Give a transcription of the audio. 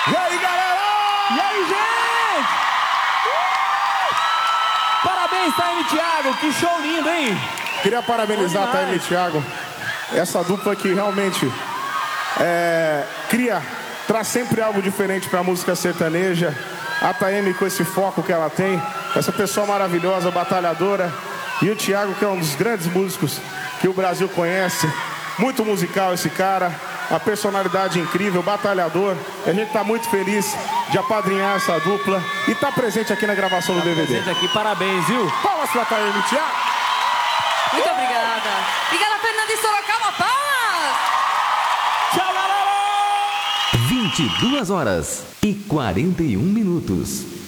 E aí, galera? E aí, gente? Parabéns, Taime e Thiago, que show lindo, hein? Queria parabenizar a Taime e Thiago. Essa dupla que realmente traz sempre algo diferente para a música sertaneja. A Taime com esse foco que ela tem, essa pessoa maravilhosa, batalhadora. E o Thiago, que é um dos grandes músicos que o Brasil conhece. Muito musical esse cara, a personalidade incrível, batalhador. E a gente tá muito feliz de apadrinhar essa dupla e tá presente aqui na gravação do DVD. Presente aqui, parabéns, viu? Palmas pra Taime e Thiago. Muito obrigada. Obrigada, Fernanda de Sorocaba, palmas! Tchau, galera! 22h41.